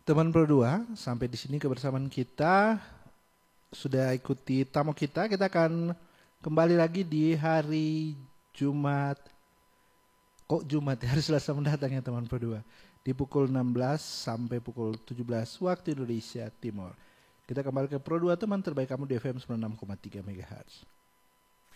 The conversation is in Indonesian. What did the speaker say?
Teman Pro 2, sampai di sini kebersamaan kita. Sudah ikuti tamu kita. Kita akan kembali lagi di hari Jumat. Kok Jumat ya? Hari Selasa mendatang ya teman Pro 2. Di pukul 16 sampai pukul 17 waktu Indonesia Timur. Kita kembali ke Pro 2, teman terbaik kamu di FM 96,3 MHz.